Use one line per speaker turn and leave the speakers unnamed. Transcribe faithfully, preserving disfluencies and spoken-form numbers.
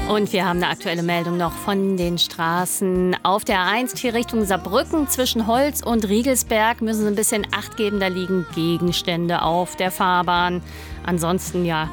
Und wir haben eine aktuelle Meldung noch von den Straßen. Auf der A eins hier Richtung Saarbrücken zwischen Holz und Riegelsberg müssen Sie ein bisschen Acht geben. Da liegen Gegenstände auf der Fahrbahn. Ansonsten ja